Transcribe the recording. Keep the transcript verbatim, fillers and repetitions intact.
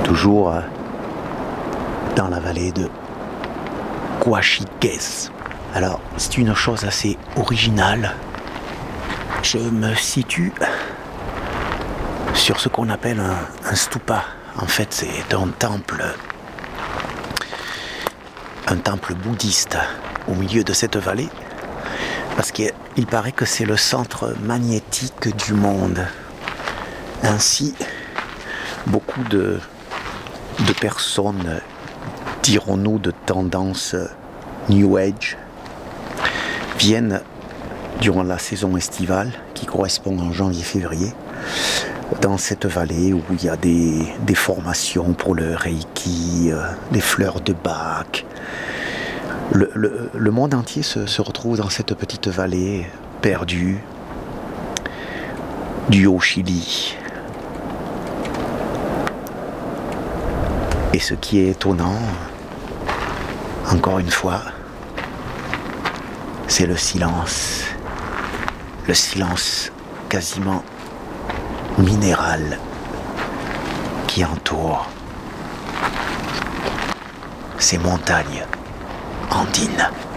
toujours euh, dans la vallée de Coachiques. Alors, c'est une chose assez originale. Je me situe sur ce qu'on appelle un, un stupa. En fait, c'est un temple, un temple bouddhiste au milieu de cette vallée, parce qu'il paraît que c'est le centre magnétique du monde. Ainsi, beaucoup de, de personnes, dirons-nous, de tendance New Age, viennent durant la saison estivale, qui correspond en janvier-février, dans cette vallée où il y a des, des formations pour le Reiki, euh, les fleurs de Bach. Le, le, le monde entier se, se retrouve dans cette petite vallée perdue du Haut-Chili. Et ce qui est étonnant, encore une fois, c'est le silence. Le silence quasiment minéral qui entoure ces montagnes andines.